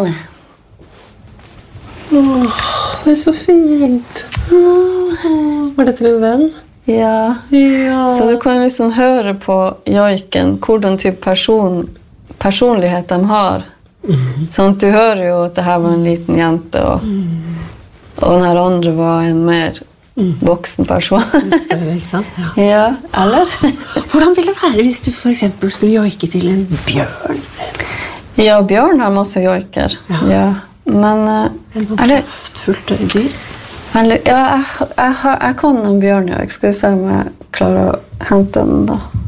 Stine. Det så fint. Var det til en venn? Ja. Så du kan liksom høre på joiken hvordan typ personlighet de har. Sånn at du hører jo at det her var en liten jente, og den her andre var en mer voksen person. Litt større, ikke sant? Ja, eller? Hvordan vil det være hvis du for eksempel skulle joike til en bjørn? Ja, bjørn har masse joiker. Ja. Men en sånn kraftfullt dyr? Eller, ja, jeg kan en bjørnjoik. Skal vi se om jeg klarer å hente den da.